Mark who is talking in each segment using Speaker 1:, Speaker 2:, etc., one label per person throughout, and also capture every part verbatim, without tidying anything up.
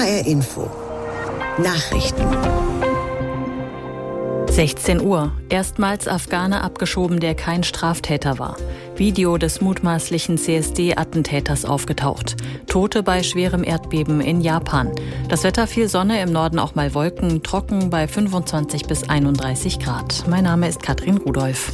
Speaker 1: H R Info Nachrichten.
Speaker 2: sechzehn Uhr. Erstmals Afghane abgeschoben, der kein Straftäter war. Video des mutmaßlichen C S D-Attentäters aufgetaucht. Tote bei schwerem Erdbeben in Japan. Das Wetter: viel Sonne, im Norden auch mal Wolken, trocken bei fünfundzwanzig bis einunddreißig Grad. Mein Name ist Katrin Rudolph.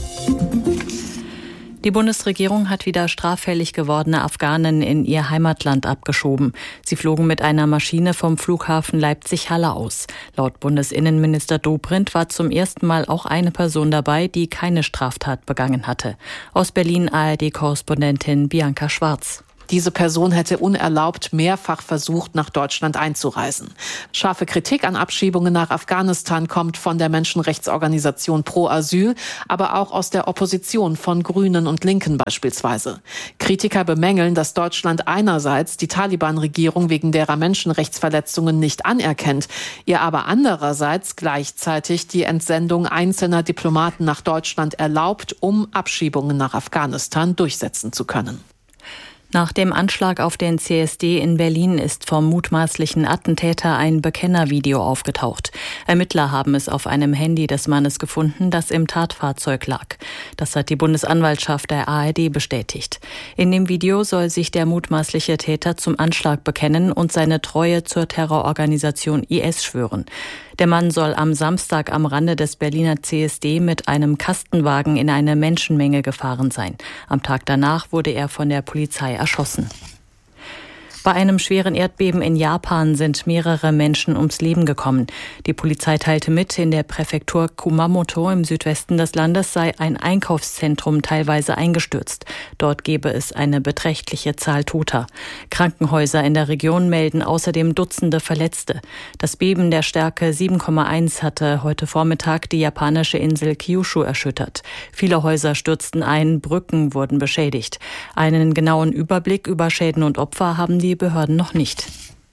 Speaker 2: Die Bundesregierung hat wieder straffällig gewordene Afghanen in ihr Heimatland abgeschoben. Sie flogen mit einer Maschine vom Flughafen Leipzig-Halle aus. Laut Bundesinnenminister Dobrindt war zum ersten Mal auch eine Person dabei, die keine Straftat begangen hatte. Aus Berlin A R D-Korrespondentin Bianca Schwarz.
Speaker 3: Diese Person hätte unerlaubt mehrfach versucht, nach Deutschland einzureisen. Scharfe Kritik an Abschiebungen nach Afghanistan kommt von der Menschenrechtsorganisation Pro Asyl, aber auch aus der Opposition von Grünen und Linken beispielsweise. Kritiker bemängeln, dass Deutschland einerseits die Taliban-Regierung wegen derer Menschenrechtsverletzungen nicht anerkennt, ihr aber andererseits gleichzeitig die Entsendung einzelner Diplomaten nach Deutschland erlaubt, um Abschiebungen nach Afghanistan durchsetzen zu können.
Speaker 2: Nach dem Anschlag auf den C S D in Berlin ist vom mutmaßlichen Attentäter ein Bekennervideo aufgetaucht. Ermittler haben es auf einem Handy des Mannes gefunden, das im Tatfahrzeug lag. Das hat die Bundesanwaltschaft der A R D bestätigt. In dem Video soll sich der mutmaßliche Täter zum Anschlag bekennen und seine Treue zur Terrororganisation I S schwören. Der Mann soll am Samstag am Rande des Berliner C S D mit einem Kastenwagen in eine Menschenmenge gefahren sein. Am Tag danach wurde er von der Polizei erschossen. Bei einem schweren Erdbeben in Japan sind mehrere Menschen ums Leben gekommen. Die Polizei teilte mit, in der Präfektur Kumamoto im Südwesten des Landes sei ein Einkaufszentrum teilweise eingestürzt. Dort gebe es eine beträchtliche Zahl Toter. Krankenhäuser in der Region melden außerdem Dutzende Verletzte. Das Beben der Stärke sieben Komma eins hatte heute Vormittag die japanische Insel Kyushu erschüttert. Viele Häuser stürzten ein, Brücken wurden beschädigt. Einen genauen Überblick über Schäden und Opfer haben die Die Behörden noch nicht.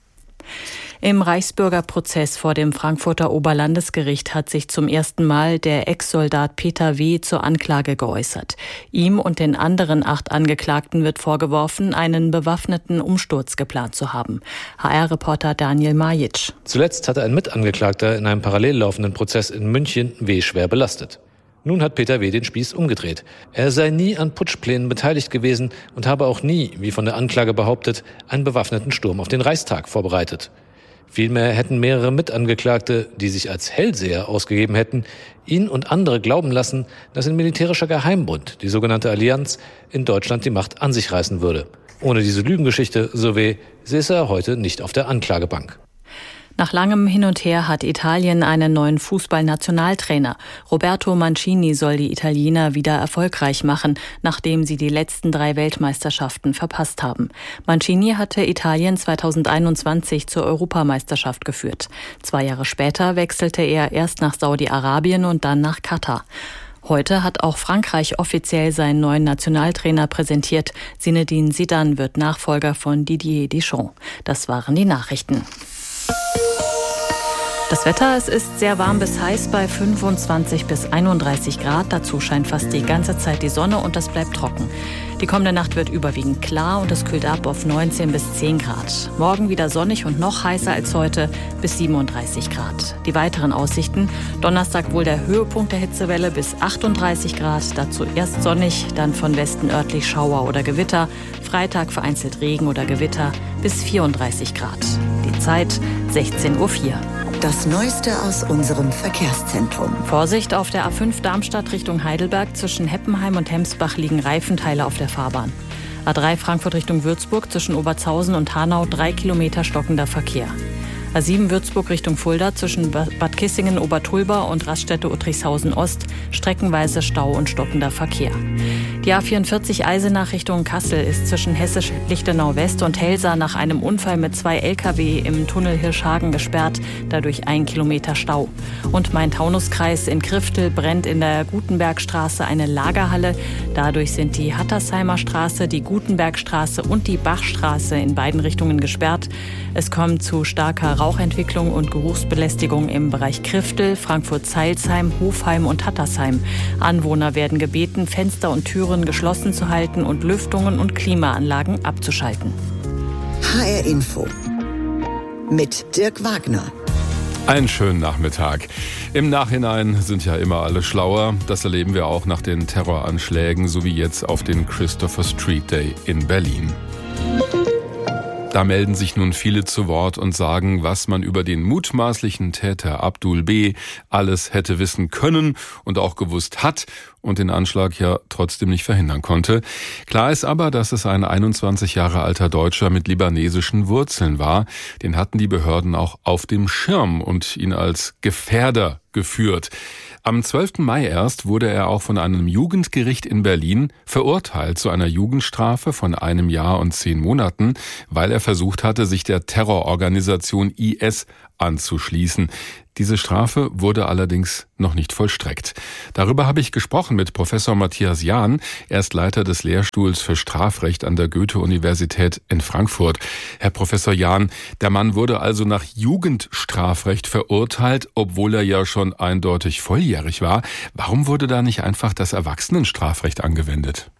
Speaker 2: Im Reichsbürgerprozess vor dem Frankfurter Oberlandesgericht hat sich zum ersten Mal der Ex-Soldat Peter W. zur Anklage geäußert. Ihm und den anderen acht Angeklagten wird vorgeworfen, einen bewaffneten Umsturz geplant zu haben. H R-Reporter Daniel Majic.
Speaker 4: Zuletzt hatte ein Mitangeklagter in einem parallel laufenden Prozess in München W. schwer belastet. Nun hat Peter W. den Spieß umgedreht. Er sei nie an Putschplänen beteiligt gewesen und habe auch nie, wie von der Anklage behauptet, einen bewaffneten Sturm auf den Reichstag vorbereitet. Vielmehr hätten mehrere Mitangeklagte, die sich als Hellseher ausgegeben hätten, ihn und andere glauben lassen, dass ein militärischer Geheimbund, die sogenannte Allianz, in Deutschland die Macht an sich reißen würde. Ohne diese Lügengeschichte, so weh, säße er heute nicht auf der Anklagebank.
Speaker 2: Nach langem Hin und Her hat Italien einen neuen Fußballnationaltrainer. Roberto Mancini soll die Italiener wieder erfolgreich machen, nachdem sie die letzten drei Weltmeisterschaften verpasst haben. Mancini hatte Italien zweitausendeinundzwanzig zur Europameisterschaft geführt. Zwei Jahre später wechselte er erst nach Saudi-Arabien und dann nach Katar. Heute hat auch Frankreich offiziell seinen neuen Nationaltrainer präsentiert. Zinedine Zidane wird Nachfolger von Didier Deschamps. Das waren die Nachrichten. Das Wetter: es ist sehr warm bis heiß bei fünfundzwanzig bis einunddreißig Grad. Dazu scheint fast die ganze Zeit die Sonne und es bleibt trocken. Die kommende Nacht wird überwiegend klar und es kühlt ab auf neunzehn bis zehn Grad. Morgen wieder sonnig und noch heißer als heute bis siebenunddreißig Grad. Die weiteren Aussichten: Donnerstag wohl der Höhepunkt der Hitzewelle bis achtunddreißig Grad. Dazu erst sonnig, dann von Westen örtlich Schauer oder Gewitter. Freitag vereinzelt Regen oder Gewitter bis vierunddreißig Grad. Die Zeit sechzehn Uhr vier.
Speaker 1: Das Neueste aus unserem Verkehrszentrum.
Speaker 2: Vorsicht: auf der A fünf Darmstadt Richtung Heidelberg zwischen Heppenheim und Hemsbach liegen Reifenteile auf der Fahrbahn. A drei Frankfurt Richtung Würzburg zwischen Oberzhausen und Hanau drei Kilometer stockender Verkehr. A sieben Würzburg Richtung Fulda zwischen Bad Kissingen, Obertulba und Raststätte Uttrichshausen Ost streckenweise Stau und stockender Verkehr. Die A vierundvierzig Eisenach Richtung Kassel ist zwischen Hessisch-Lichtenau West und Helsa nach einem Unfall mit zwei L K W im Tunnel Hirschhagen gesperrt, dadurch ein Kilometer Stau. Und Main-Taunus-Kreis in Kriftel brennt in der Gutenbergstraße eine Lagerhalle. Dadurch sind die Hattersheimer Straße, die Gutenbergstraße und die Bachstraße in beiden Richtungen gesperrt. Es kommt zu starker Rauchentwicklung und Geruchsbelästigung im Bereich Kriftel, Frankfurt-Zeilsheim, Hofheim und Hattersheim. Anwohner werden gebeten, Fenster und Türen geschlossen zu halten und Lüftungen und Klimaanlagen abzuschalten.
Speaker 1: H R Info mit Dirk Wagner.
Speaker 5: Einen schönen Nachmittag. Im Nachhinein sind ja immer alle schlauer. Das erleben wir auch nach den Terroranschlägen, so wie jetzt auf den Christopher Street Day in Berlin. Da melden sich nun viele zu Wort und sagen, was man über den mutmaßlichen Täter Abdul B. alles hätte wissen können und auch gewusst hat und den Anschlag ja trotzdem nicht verhindern konnte. Klar ist aber, dass es ein einundzwanzig Jahre alter Deutscher mit libanesischen Wurzeln war. Den hatten die Behörden auch auf dem Schirm und ihn als Gefährder geführt. Am zwölften Mai erst wurde er auch von einem Jugendgericht in Berlin verurteilt zu einer Jugendstrafe von einem Jahr und zehn Monaten, weil er versucht hatte, sich der Terrororganisation I S anzuschließen. Diese Strafe wurde allerdings noch nicht vollstreckt. Darüber habe ich gesprochen mit Professor Matthias Jahn. Er ist Leiter des Lehrstuhls für Strafrecht an der Goethe-Universität in Frankfurt. Herr Professor Jahn, der Mann wurde also nach Jugendstrafrecht verurteilt, obwohl er ja schon eindeutig volljährig war. Warum wurde da nicht einfach das Erwachsenenstrafrecht angewendet?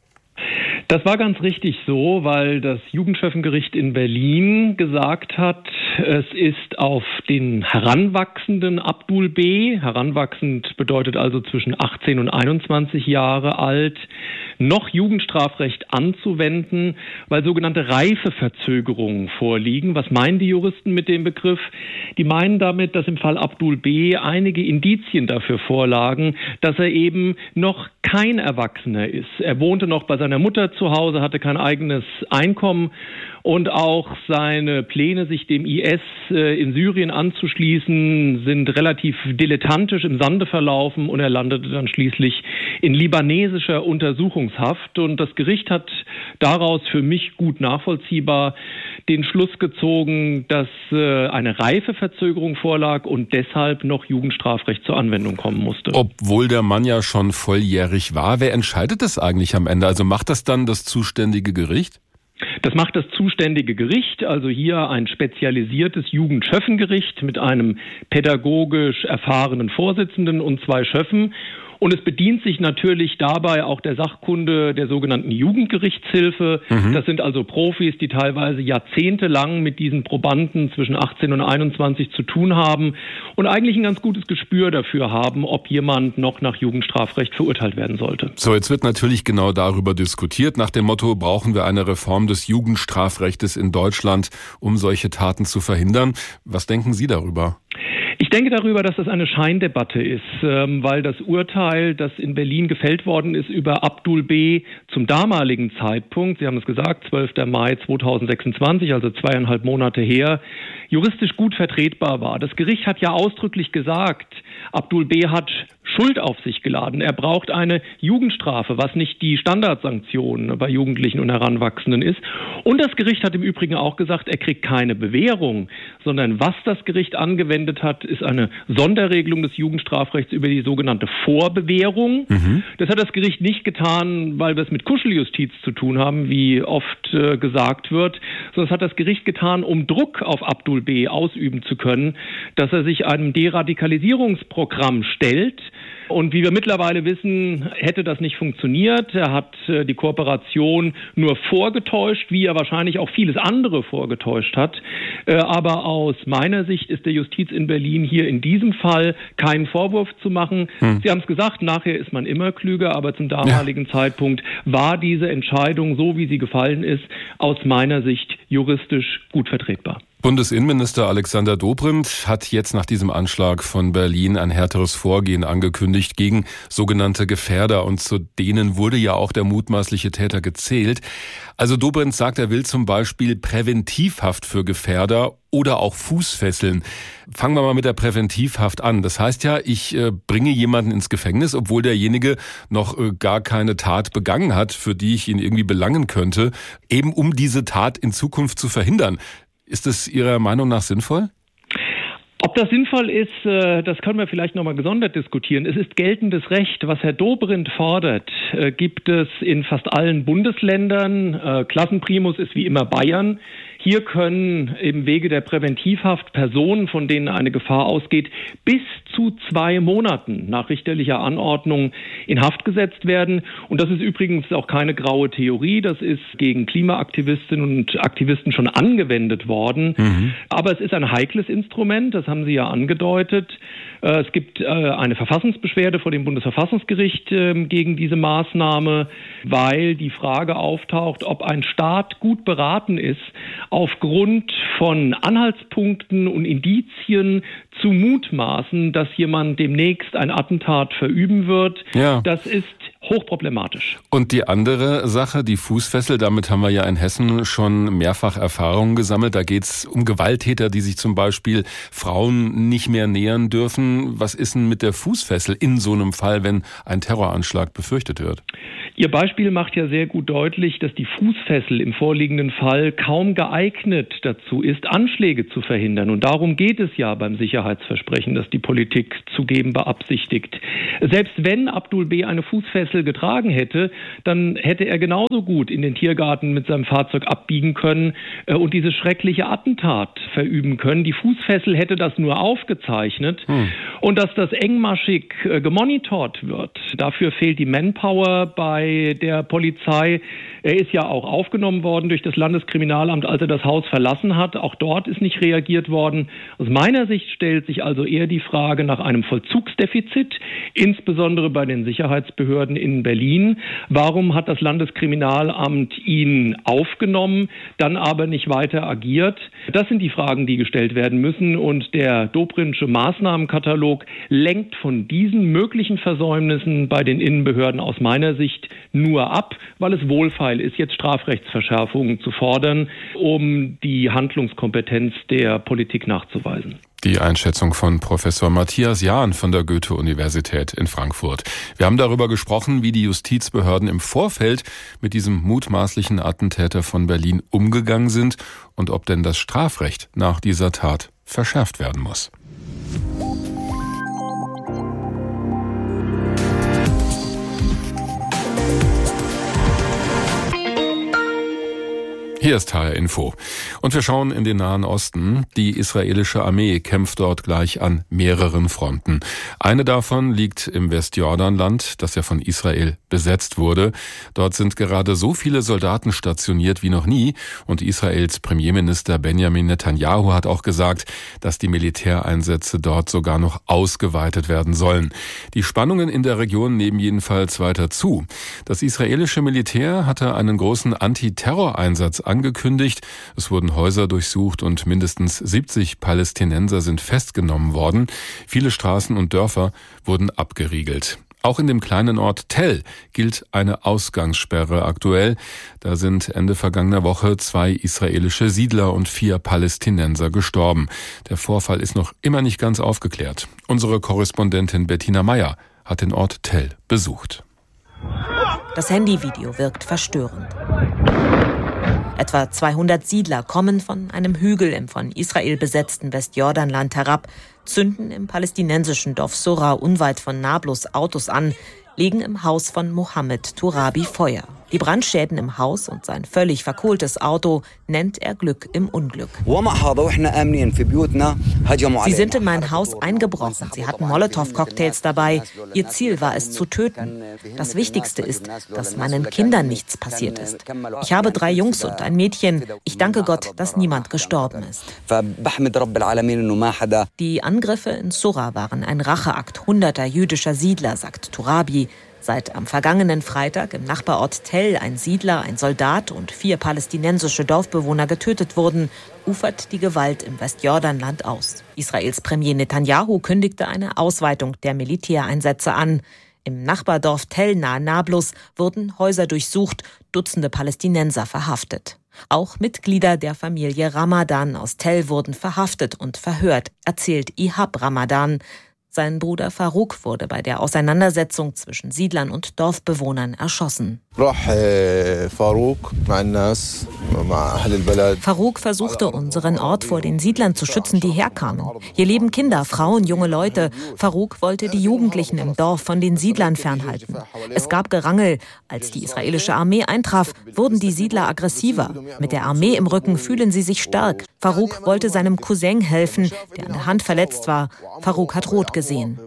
Speaker 6: Das war ganz richtig so, weil das Jugendschöffengericht in Berlin gesagt hat, es ist auf den heranwachsenden Abdul B., heranwachsend bedeutet also zwischen achtzehn und einundzwanzig Jahre alt, noch Jugendstrafrecht anzuwenden, weil sogenannte Reifeverzögerungen vorliegen. Was meinen die Juristen mit dem Begriff? Die meinen damit, dass im Fall Abdul B. einige Indizien dafür vorlagen, dass er eben noch kein Erwachsener ist. Er wohnte noch bei seiner Mutter zu Hause, hatte kein eigenes Einkommen und auch seine Pläne, sich dem I S äh, in Syrien anzuschließen, sind relativ dilettantisch im Sande verlaufen und er landete dann schließlich in libanesischer Untersuchungshaft. Und das Gericht hat daraus für mich gut nachvollziehbar den Schluss gezogen, dass äh, eine Reifeverzögerung vorlag und deshalb noch Jugendstrafrecht zur Anwendung kommen musste.
Speaker 5: Obwohl der Mann ja schon volljährig war. Wer entscheidet das eigentlich am Ende? Also macht das dann das zuständige Gericht?
Speaker 6: Das macht das zuständige Gericht, also hier ein spezialisiertes Jugendschöffengericht mit einem pädagogisch erfahrenen Vorsitzenden und zwei Schöffen. Und es bedient sich natürlich dabei auch der Sachkunde der sogenannten Jugendgerichtshilfe. Mhm. Das sind also Profis, die teilweise jahrzehntelang mit diesen Probanden zwischen achtzehn und einundzwanzig zu tun haben und eigentlich ein ganz gutes Gespür dafür haben, ob jemand noch nach Jugendstrafrecht verurteilt werden sollte.
Speaker 5: So, jetzt wird natürlich genau darüber diskutiert. Nach dem Motto, brauchen wir eine Reform des Jugendstrafrechtes in Deutschland, um solche Taten zu verhindern. Was denken Sie darüber?
Speaker 6: Ich denke darüber, dass das eine Scheindebatte ist, weil das Urteil, das in Berlin gefällt worden ist über Abdul B. zum damaligen Zeitpunkt, Sie haben es gesagt, zwölfter Mai zweitausendsechsundzwanzig, also zweieinhalb Monate her, juristisch gut vertretbar war. Das Gericht hat ja ausdrücklich gesagt, Abdul B. hat Schuld auf sich geladen. Er braucht eine Jugendstrafe, was nicht die Standardsanktion bei Jugendlichen und Heranwachsenden ist. Und das Gericht hat im Übrigen auch gesagt, er kriegt keine Bewährung, sondern was das Gericht angewendet hat, ist eine Sonderregelung des Jugendstrafrechts über die sogenannte Vorbewährung. Mhm. Das hat das Gericht nicht getan, weil wir es mit Kuscheljustiz zu tun haben, wie oft äh, gesagt wird, sondern es hat das Gericht getan, um Druck auf Abdul B. ausüben zu können, dass er sich einem Deradikalisierungsprogramm stellt. Und wie wir mittlerweile wissen, hätte das nicht funktioniert. Er hat äh, die Kooperation nur vorgetäuscht, wie er wahrscheinlich auch vieles andere vorgetäuscht hat. Äh, aber aus meiner Sicht ist der Justiz in Berlin hier in diesem Fall keinen Vorwurf zu machen. Hm. Sie haben es gesagt, nachher ist man immer klüger, aber zum damaligen ja. Zeitpunkt war diese Entscheidung, so wie sie gefallen ist, aus meiner Sicht juristisch gut vertretbar.
Speaker 5: Bundesinnenminister Alexander Dobrindt hat jetzt nach diesem Anschlag von Berlin ein härteres Vorgehen angekündigt gegen sogenannte Gefährder. Und zu denen wurde ja auch der mutmaßliche Täter gezählt. Also Dobrindt sagt, er will zum Beispiel Präventivhaft für Gefährder oder auch Fußfesseln. Fangen wir mal mit der Präventivhaft an. Das heißt ja, ich äh, bringe jemanden ins Gefängnis, obwohl derjenige noch äh, gar keine Tat begangen hat, für die ich ihn irgendwie belangen könnte, eben um diese Tat in Zukunft zu verhindern. Ist das Ihrer Meinung nach sinnvoll?
Speaker 6: Ob das sinnvoll ist, das können wir vielleicht nochmal gesondert diskutieren. Es ist geltendes Recht. Was Herr Dobrindt fordert, gibt es in fast allen Bundesländern. Klassenprimus ist wie immer Bayern. Hier können im Wege der Präventivhaft Personen, von denen eine Gefahr ausgeht, bis zu zwei Monaten nach richterlicher Anordnung in Haft gesetzt werden. Und das ist übrigens auch keine graue Theorie. Das ist gegen Klimaaktivistinnen und Aktivisten schon angewendet worden. Mhm. Aber es ist ein heikles Instrument, das haben Sie ja angedeutet. Es gibt eine Verfassungsbeschwerde vor dem Bundesverfassungsgericht gegen diese Maßnahme, weil die Frage auftaucht, ob ein Staat gut beraten ist, aufgrund von Anhaltspunkten und Indizien zu mutmaßen, dass jemand demnächst ein Attentat verüben wird. Ja. Das ist hochproblematisch.
Speaker 5: Und die andere Sache, die Fußfessel, damit haben wir ja in Hessen schon mehrfach Erfahrungen gesammelt. Da geht es um Gewalttäter, die sich zum Beispiel Frauen nicht mehr nähern dürfen. Was ist denn mit der Fußfessel in so einem Fall, wenn ein Terroranschlag befürchtet wird?
Speaker 6: Ihr Beispiel macht ja sehr gut deutlich, dass die Fußfessel im vorliegenden Fall kaum geeignet dazu ist, Anschläge zu verhindern. Und darum geht es ja beim Sicherheitsversprechen, das die Politik zu geben beabsichtigt. Selbst wenn Abdul B. eine Fußfessel getragen hätte, dann hätte er genauso gut in den Tiergarten mit seinem Fahrzeug abbiegen können äh, und dieses schreckliche Attentat verüben können. Die Fußfessel hätte das nur aufgezeichnet. Hm. Und dass das engmaschig äh, gemonitort wird, dafür fehlt die Manpower bei der Polizei. Er ist ja auch aufgenommen worden durch das Landeskriminalamt, als er das Haus verlassen hat. Auch dort ist nicht reagiert worden. Aus meiner Sicht stellt sich also eher die Frage nach einem Vollzugsdefizit, insbesondere bei den Sicherheitsbehörden in Berlin. Warum hat das Landeskriminalamt ihn aufgenommen, dann aber nicht weiter agiert? Das sind die Fragen, die gestellt werden müssen. Und der Dobrindsche Maßnahmenkatalog lenkt von diesen möglichen Versäumnissen bei den Innenbehörden aus meiner Sicht nur ab, weil es wohlfeil ist, jetzt Strafrechtsverschärfungen zu fordern, um die Handlungskompetenz der Politik nachzuweisen.
Speaker 5: Die Einschätzung von Professor Matthias Jahn von der Goethe-Universität in Frankfurt. Wir haben darüber gesprochen, wie die Justizbehörden im Vorfeld mit diesem mutmaßlichen Attentäter von Berlin umgegangen sind und ob denn das Strafrecht nach dieser Tat verschärft werden muss. Hier ist H R Info. Und wir schauen in den Nahen Osten. Die israelische Armee kämpft dort gleich an mehreren Fronten. Eine davon liegt im Westjordanland, das ja von Israel besetzt wurde. Dort sind gerade so viele Soldaten stationiert wie noch nie. Und Israels Premierminister Benjamin Netanyahu hat auch gesagt, dass die Militäreinsätze dort sogar noch ausgeweitet werden sollen. Die Spannungen in der Region nehmen jedenfalls weiter zu. Das israelische Militär hatte einen großen Antiterroreinsatz angekündigt. Es wurden Häuser durchsucht und mindestens siebzig Palästinenser sind festgenommen worden. Viele Straßen und Dörfer wurden abgeriegelt. Auch in dem kleinen Ort Tell gilt eine Ausgangssperre aktuell. Da sind Ende vergangener Woche zwei israelische Siedler und vier Palästinenser gestorben. Der Vorfall ist noch immer nicht ganz aufgeklärt. Unsere Korrespondentin Bettina Meyer hat den Ort Tell besucht.
Speaker 7: Das Handyvideo wirkt verstörend. Etwa zweihundert Siedler kommen von einem Hügel im von Israel besetzten Westjordanland herab, zünden im palästinensischen Dorf Sura unweit von Nablus Autos an, legen im Haus von Mohammed Turabi Feuer. Die Brandschäden im Haus und sein völlig verkohltes Auto nennt er Glück im Unglück. Sie sind in mein Haus eingebrochen. Sie hatten Molotow-Cocktails dabei. Ihr Ziel war es zu töten. Das Wichtigste ist, dass meinen Kindern nichts passiert ist. Ich habe drei Jungs und ein Mädchen. Ich danke Gott, dass niemand gestorben ist. Die Angriffe in Sura waren ein Racheakt hunderter jüdischer Siedler, sagt Turabi. Seit am vergangenen Freitag im Nachbarort Tell ein Siedler, ein Soldat und vier palästinensische Dorfbewohner getötet wurden, ufert die Gewalt im Westjordanland aus. Israels Premier Netanyahu kündigte eine Ausweitung der Militäreinsätze an. Im Nachbardorf Tell nahe Nablus wurden Häuser durchsucht, Dutzende Palästinenser verhaftet. Auch Mitglieder der Familie Ramadan aus Tell wurden verhaftet und verhört, erzählt Ihab Ramadan. Sein Bruder Farouk wurde bei der Auseinandersetzung zwischen Siedlern und Dorfbewohnern erschossen. Farouk versuchte, unseren Ort vor den Siedlern zu schützen, die herkamen. Hier leben Kinder, Frauen, junge Leute. Farouk wollte die Jugendlichen im Dorf von den Siedlern fernhalten. Es gab Gerangel. Als die israelische Armee eintraf, wurden die Siedler aggressiver. Mit der Armee im Rücken fühlen sie sich stark. Farouk wollte seinem Cousin helfen, der an der Hand verletzt war. Farouk hat rot gesehen.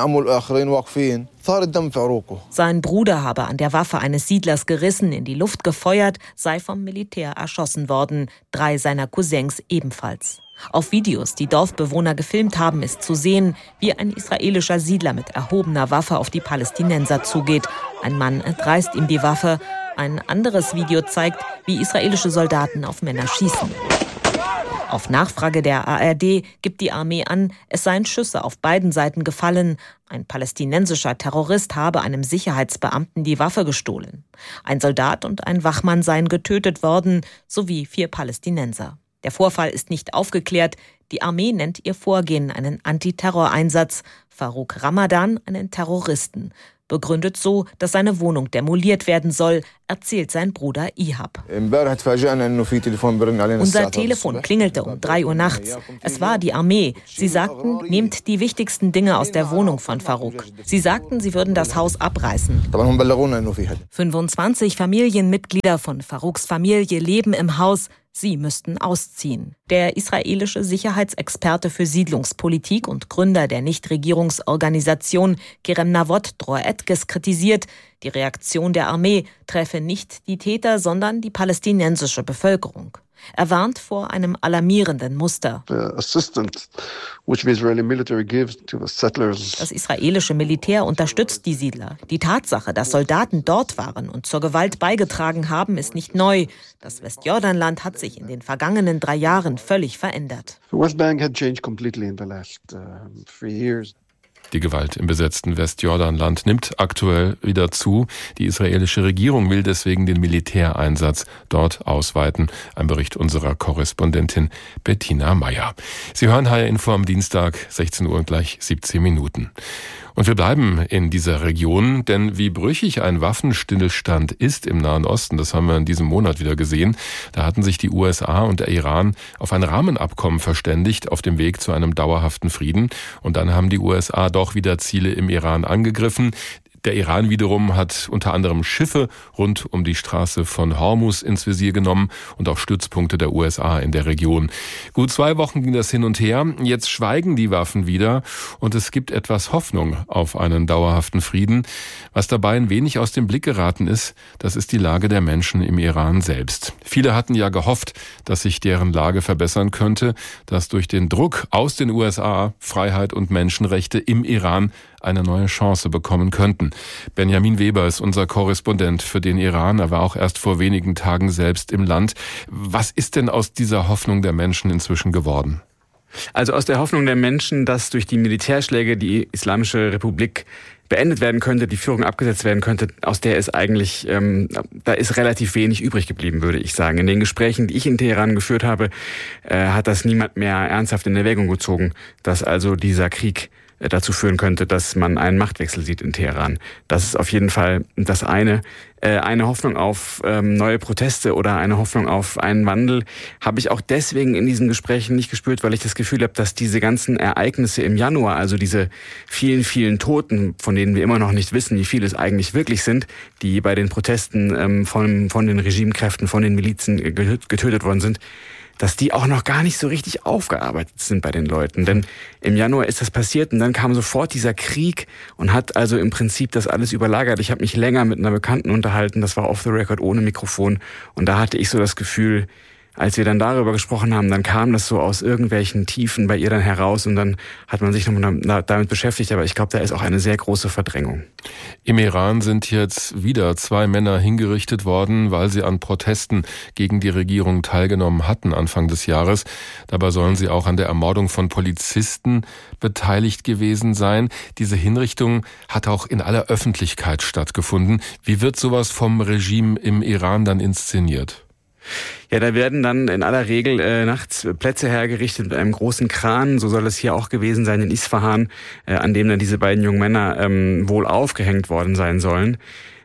Speaker 7: Sein Bruder habe an der Waffe eines Siedlers gerissen, in die Luft gefeuert, sei vom Militär erschossen worden. Drei seiner Cousins ebenfalls. Auf Videos, die Dorfbewohner gefilmt haben, ist zu sehen, wie ein israelischer Siedler mit erhobener Waffe auf die Palästinenser zugeht. Ein Mann entreißt ihm die Waffe. Ein anderes Video zeigt, wie israelische Soldaten auf Männer schießen. Auf Nachfrage der A R D gibt die Armee an, es seien Schüsse auf beiden Seiten gefallen. Ein palästinensischer Terrorist habe einem Sicherheitsbeamten die Waffe gestohlen. Ein Soldat und ein Wachmann seien getötet worden, sowie vier Palästinenser. Der Vorfall ist nicht aufgeklärt. Die Armee nennt ihr Vorgehen einen Antiterroreinsatz, Farouk Ramadan einen Terroristen. Begründet so, dass seine Wohnung demoliert werden soll, erzählt sein Bruder Ihab. Unser Telefon klingelte um drei Uhr nachts. Es war die Armee. Sie sagten, nehmt die wichtigsten Dinge aus der Wohnung von Farouk. Sie sagten, sie würden das Haus abreißen. fünfundzwanzig Familienmitglieder von Farouks Familie leben im Haus. Sie müssten ausziehen. Der israelische Sicherheitsexperte für Siedlungspolitik und Gründer der Nichtregierungsorganisation Kerem Navot Dror Etkes kritisiert, die Reaktion der Armee treffe nicht die Täter, sondern die palästinensische Bevölkerung. Er warnt vor einem alarmierenden Muster. Das israelische Militär unterstützt die Siedler. Die Tatsache, dass Soldaten dort waren und zur Gewalt beigetragen haben, ist nicht neu. Das Westjordanland hat sich in den vergangenen drei Jahren völlig verändert.
Speaker 5: Die Gewalt im besetzten Westjordanland nimmt aktuell wieder zu. Die israelische Regierung will deswegen den Militäreinsatz dort ausweiten. Ein Bericht unserer Korrespondentin Bettina Meyer. Sie hören H R Info am Dienstag, sechzehn Uhr und gleich siebzehn Minuten. Und wir bleiben in dieser Region, denn wie brüchig ein Waffenstillstand ist im Nahen Osten, das haben wir in diesem Monat wieder gesehen. Da hatten sich die U S A und der Iran auf ein Rahmenabkommen verständigt auf dem Weg zu einem dauerhaften Frieden. Und dann haben die U S A doch wieder Ziele im Iran angegriffen. Der Iran wiederum hat unter anderem Schiffe rund um die Straße von Hormuz ins Visier genommen und auch Stützpunkte der U S A in der Region. Gut zwei Wochen ging das hin und her. Jetzt schweigen die Waffen wieder und es gibt etwas Hoffnung auf einen dauerhaften Frieden. Was dabei ein wenig aus dem Blick geraten ist, das ist die Lage der Menschen im Iran selbst. Viele hatten ja gehofft, dass sich deren Lage verbessern könnte, dass durch den Druck aus den U S A Freiheit und Menschenrechte im Iran eine neue Chance bekommen könnten. Benjamin Weber ist unser Korrespondent für den Iran. Er war auch erst vor wenigen Tagen selbst im Land. Was ist denn aus dieser Hoffnung der Menschen inzwischen geworden?
Speaker 8: Also aus der Hoffnung der Menschen, dass durch die Militärschläge die Islamische Republik beendet werden könnte, die Führung abgesetzt werden könnte, aus der ist eigentlich, ähm, da ist relativ wenig übrig geblieben, würde ich sagen. In den Gesprächen, die ich in Teheran geführt habe, äh, hat das niemand mehr ernsthaft in Erwägung gezogen, dass also dieser Krieg dazu führen könnte, dass man einen Machtwechsel sieht in Teheran. Das ist auf jeden Fall das eine. Eine Hoffnung auf neue Proteste oder eine Hoffnung auf einen Wandel habe ich auch deswegen in diesen Gesprächen nicht gespürt, weil ich das Gefühl habe, dass diese ganzen Ereignisse im Januar, also diese vielen, vielen Toten, von denen wir immer noch nicht wissen, wie viele es eigentlich wirklich sind, die bei den Protesten von, von den Regimekräften, von den Milizen getötet worden sind, dass die auch noch gar nicht so richtig aufgearbeitet sind bei den Leuten. Denn im Januar ist das passiert und dann kam sofort dieser Krieg und hat also im Prinzip das alles überlagert. Ich habe mich länger mit einer Bekannten unterhalten, das war off the record ohne Mikrofon. Und da hatte ich so das Gefühl, als wir dann darüber gesprochen haben, dann kam das so aus irgendwelchen Tiefen bei ihr dann heraus und dann hat man sich nochmal damit beschäftigt. Aber ich glaube, da ist auch eine sehr große Verdrängung.
Speaker 5: Im Iran sind jetzt wieder zwei Männer hingerichtet worden, weil sie an Protesten gegen die Regierung teilgenommen hatten Anfang des Jahres. Dabei sollen sie auch an der Ermordung von Polizisten beteiligt gewesen sein. Diese Hinrichtung hat auch in aller Öffentlichkeit stattgefunden. Wie wird sowas vom Regime im Iran dann inszeniert?
Speaker 8: Ja, da werden dann in aller Regel äh, nachts Plätze hergerichtet mit einem großen Kran. So soll es hier auch gewesen sein in Isfahan, äh, an dem dann diese beiden jungen Männer ähm, wohl aufgehängt worden sein sollen.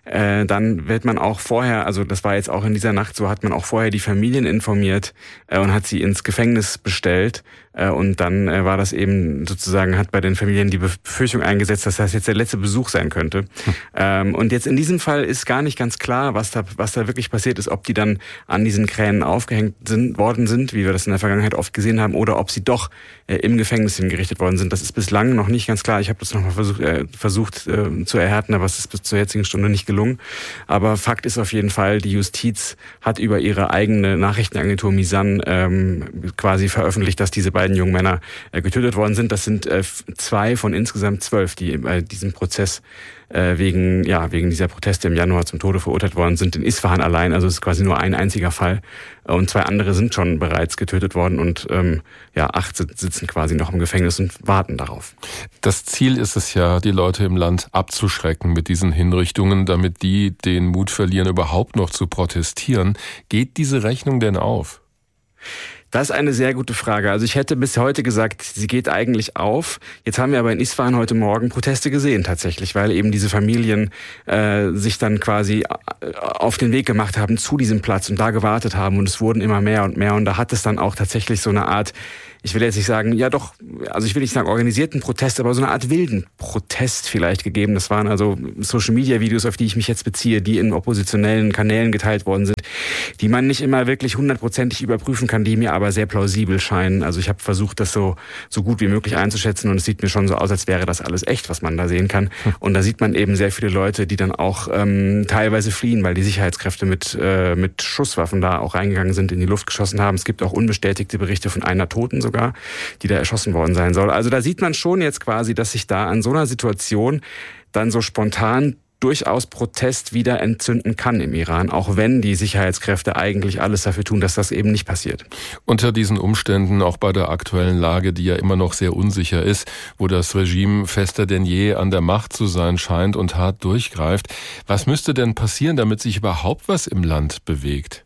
Speaker 8: äh, dann wird man auch vorher, also das war jetzt auch in dieser Nacht so, hat man auch vorher die Familien informiert äh, und hat sie ins Gefängnis bestellt. Äh, und dann äh, war das eben sozusagen, hat bei den Familien die Befürchtung eingesetzt, dass das jetzt der letzte Besuch sein könnte. Hm. Ähm, und jetzt in diesem Fall ist gar nicht ganz klar, was da, was da wirklich passiert ist, ob die dann an diesen Kränen aufgehängt sind, worden sind, wie wir das in der Vergangenheit oft gesehen haben, oder ob sie doch äh, im Gefängnis hingerichtet worden sind. Das ist bislang noch nicht ganz klar. Ich habe das nochmal versucht, äh, versucht äh, zu erhärten, aber es ist bis zur jetzigen Stunde nicht gelungen. Aber Fakt ist auf jeden Fall, die Justiz hat über ihre eigene Nachrichtenagentur Misan ähm, quasi veröffentlicht, dass diese beiden jungen Männer äh, getötet worden sind. Das sind äh, zwei von insgesamt zwölf, die bei diesem Prozess äh, wegen ja wegen dieser Proteste im Januar zum Tode verurteilt worden sind. In Isfahan allein, also es ist quasi nur ein einziger Fall. Und zwei andere sind schon bereits getötet worden und ähm, ja acht sitzen quasi noch im Gefängnis und warten darauf.
Speaker 5: Das Ziel ist es ja, die Leute im Land abzuschrecken mit diesen Hinrichtungen, damit die den Mut verlieren, überhaupt noch zu protestieren. Geht diese Rechnung denn auf?
Speaker 8: Das ist eine sehr gute Frage. Also ich hätte bis heute gesagt, sie geht eigentlich auf. Jetzt haben wir aber in Isfahan heute Morgen Proteste gesehen tatsächlich, weil eben diese Familien äh, sich dann quasi auf den Weg gemacht haben zu diesem Platz und da gewartet haben und es wurden immer mehr und mehr und da hat es dann auch tatsächlich so eine Art, ich will jetzt nicht sagen, ja doch, also ich will nicht sagen organisierten Protest, aber so eine Art wilden Protest vielleicht gegeben. Das waren also Social-Media-Videos, auf die ich mich jetzt beziehe, die in oppositionellen Kanälen geteilt worden sind, die man nicht immer wirklich hundertprozentig überprüfen kann, die mir aber sehr plausibel scheinen. Also ich habe versucht, das so so gut wie möglich einzuschätzen und es sieht mir schon so aus, als wäre das alles echt, was man da sehen kann. Und da sieht man eben sehr viele Leute, die dann auch ähm, teilweise fliehen, weil die Sicherheitskräfte mit äh, mit Schusswaffen da auch reingegangen sind, in die Luft geschossen haben. Es gibt auch unbestätigte Berichte von einer Toten sogar, die da erschossen worden sein soll. Also da sieht man schon jetzt quasi, dass sich da an so einer Situation dann so spontan durchaus Protest wieder entzünden kann im Iran, auch wenn die Sicherheitskräfte eigentlich alles dafür tun, dass das eben nicht passiert.
Speaker 5: Unter diesen Umständen, auch bei der aktuellen Lage, die ja immer noch sehr unsicher ist, wo das Regime fester denn je an der Macht zu sein scheint und hart durchgreift, was müsste denn passieren, damit sich überhaupt was im Land bewegt?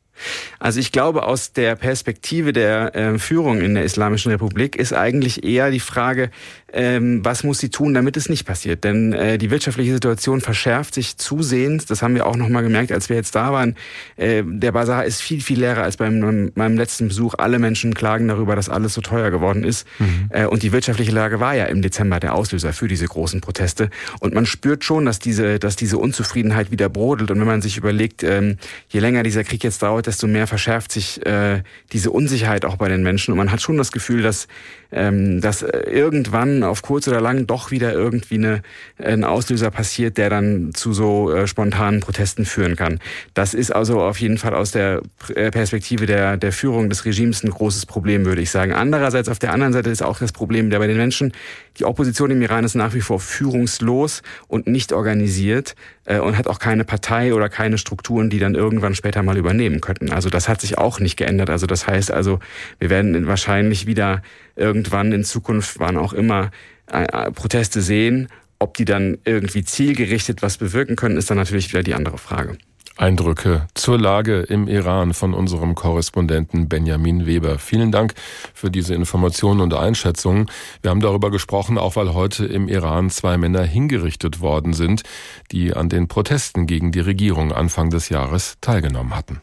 Speaker 8: Also ich glaube, aus der Perspektive der äh, Führung in der Islamischen Republik ist eigentlich eher die Frage, ähm, was muss sie tun, damit es nicht passiert? Denn äh, die wirtschaftliche Situation verschärft sich zusehends. Das haben wir auch noch mal gemerkt, als wir jetzt da waren. Äh, der Bazar ist viel, viel leerer als beim meinem letzten Besuch. Alle Menschen klagen darüber, dass alles so teuer geworden ist. Mhm. Äh, und die wirtschaftliche Lage war ja im Dezember der Auslöser für diese großen Proteste. Und man spürt schon, dass diese, dass diese Unzufriedenheit wieder brodelt. Und wenn man sich überlegt, ähm, je länger dieser Krieg jetzt dauert, desto mehr verschärft sich äh, diese Unsicherheit auch bei den Menschen. Und man hat schon das Gefühl, dass, ähm, dass irgendwann auf kurz oder lang doch wieder irgendwie eine, ein Auslöser passiert, der dann zu so äh, spontanen Protesten führen kann. Das ist also auf jeden Fall aus der Perspektive der, der Führung des Regimes ein großes Problem, würde ich sagen. Andererseits, auf der anderen Seite ist auch das Problem der bei den Menschen, die Opposition im Iran ist nach wie vor führungslos und nicht organisiert äh, und hat auch keine Partei oder keine Strukturen, die dann irgendwann später mal übernehmen könnten. Also das hat sich auch nicht geändert. Also das heißt also, wir werden wahrscheinlich wieder irgendwann in Zukunft, wann auch immer, äh, Proteste sehen. Ob die dann irgendwie zielgerichtet was bewirken können, ist dann natürlich wieder die andere Frage.
Speaker 5: Eindrücke zur Lage im Iran von unserem Korrespondenten Benjamin Weber. Vielen Dank für diese Informationen und Einschätzungen. Wir haben darüber gesprochen, auch weil heute im Iran zwei Männer hingerichtet worden sind, die an den Protesten gegen die Regierung Anfang des Jahres teilgenommen hatten.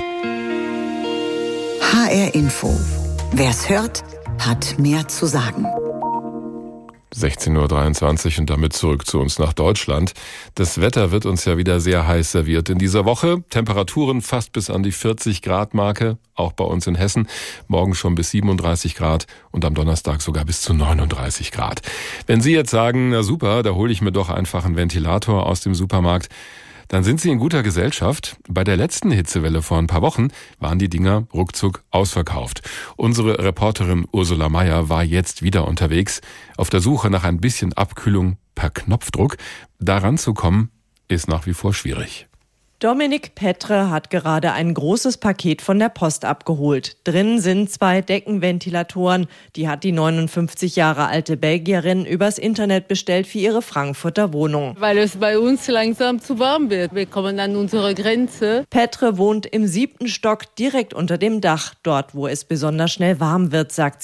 Speaker 1: H R Info. Wer's hört, hat mehr zu sagen.
Speaker 5: sechzehn Uhr dreiundzwanzig und damit zurück zu uns nach Deutschland. Das Wetter wird uns ja wieder sehr heiß serviert in dieser Woche. Temperaturen fast bis an die vierzig Grad Marke, auch bei uns in Hessen. Morgen schon bis siebenunddreißig Grad und am Donnerstag sogar bis zu neununddreißig Grad. Wenn Sie jetzt sagen, na super, da hole ich mir doch einfach einen Ventilator aus dem Supermarkt, dann sind Sie in guter Gesellschaft. Bei der letzten Hitzewelle vor ein paar Wochen waren die Dinger ruckzuck ausverkauft. Unsere Reporterin Ursula Mayer war jetzt wieder unterwegs, auf der Suche nach ein bisschen Abkühlung per Knopfdruck. Daran zu kommen, ist nach wie vor schwierig.
Speaker 9: Dominik Petre hat gerade ein großes Paket von der Post abgeholt. Drin sind zwei Deckenventilatoren. Die hat die neunundfünfzig Jahre alte Belgierin übers Internet bestellt für ihre Frankfurter Wohnung.
Speaker 10: Weil es bei uns langsam zu warm wird. Wir kommen an unsere Grenze.
Speaker 9: Petre wohnt im siebten Stock direkt unter dem Dach, dort wo es besonders schnell warm wird, sagt sie.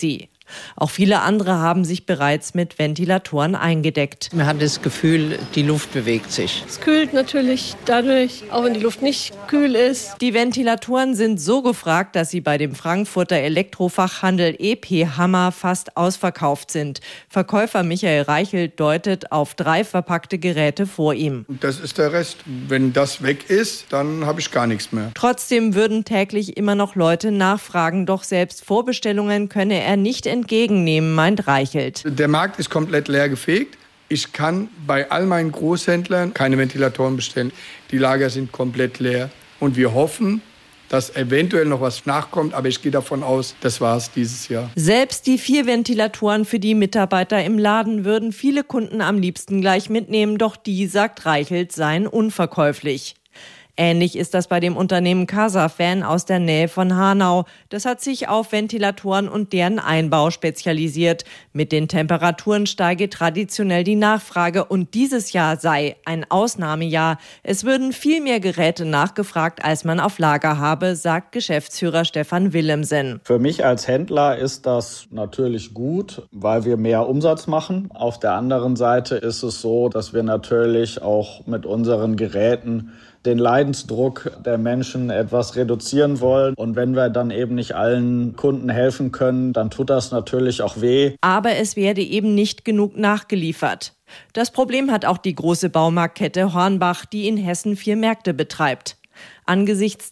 Speaker 9: Auch viele andere haben sich bereits mit Ventilatoren eingedeckt.
Speaker 11: Man hat das Gefühl, die Luft bewegt sich.
Speaker 10: Es kühlt natürlich dadurch, auch wenn die Luft nicht kühl ist.
Speaker 9: Die Ventilatoren sind so gefragt, dass sie bei dem Frankfurter Elektrofachhandel E P Hammer fast ausverkauft sind. Verkäufer Michael Reichelt deutet auf drei verpackte Geräte vor ihm.
Speaker 12: Das ist der Rest. Wenn das weg ist, dann habe ich gar nichts mehr.
Speaker 9: Trotzdem würden täglich immer noch Leute nachfragen, doch selbst Vorbestellungen könne er nicht entgegennehmen, meint Reichelt.
Speaker 12: Der Markt ist komplett leer gefegt. Ich kann bei all meinen Großhändlern keine Ventilatoren bestellen. Die Lager sind komplett leer. Und wir hoffen, dass eventuell noch was nachkommt, aber ich gehe davon aus, das war's dieses Jahr.
Speaker 9: Selbst die vier Ventilatoren für die Mitarbeiter im Laden würden viele Kunden am liebsten gleich mitnehmen, doch die, sagt Reichelt, seien unverkäuflich. Ähnlich ist das bei dem Unternehmen Casafan aus der Nähe von Hanau. Das hat sich auf Ventilatoren und deren Einbau spezialisiert. Mit den Temperaturen steige traditionell die Nachfrage und dieses Jahr sei ein Ausnahmejahr. Es würden viel mehr Geräte nachgefragt, als man auf Lager habe, sagt Geschäftsführer Stefan Willemsen.
Speaker 13: Für mich als Händler ist das natürlich gut, weil wir mehr Umsatz machen. Auf der anderen Seite ist es so, dass wir natürlich auch mit unseren Geräten den Leidensdruck der Menschen etwas reduzieren wollen. Und wenn wir dann eben nicht allen Kunden helfen können, dann tut das natürlich auch weh.
Speaker 9: Aber es werde eben nicht genug nachgeliefert. Das Problem hat auch die große Baumarktkette Hornbach, die in Hessen vier Märkte betreibt. Angesichts